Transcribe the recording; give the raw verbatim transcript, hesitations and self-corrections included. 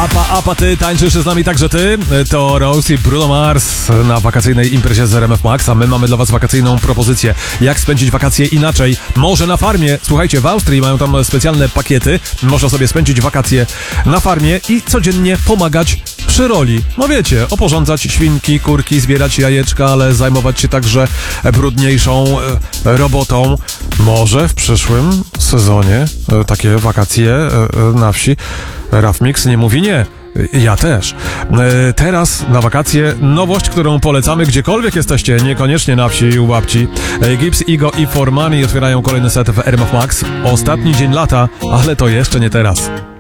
Apa, apa, ty tańczysz z nami także ty. To Rose i Bruno Mars na wakacyjnej imprezie z R M F Max, a my mamy dla was wakacyjną propozycję. Jak spędzić wakacje inaczej? Może na farmie. Słuchajcie, w Austrii mają tam specjalne pakiety. Można sobie spędzić wakacje na farmie i codziennie pomagać przy roli. No wiecie, oporządzać świnki, kurki, zbierać jajeczka, ale zajmować się także brudniejszą e, robotą. Może w przyszłym sezonie e, takie wakacje e, na wsi. Rafmix nie mówi nie. Ja też. E, teraz na wakacje nowość, którą polecamy gdziekolwiek jesteście, niekoniecznie na wsi u babci. E, Gibbs, Ego i For Money otwierają kolejny set w R M F Max. Ostatni dzień lata, ale to jeszcze nie teraz.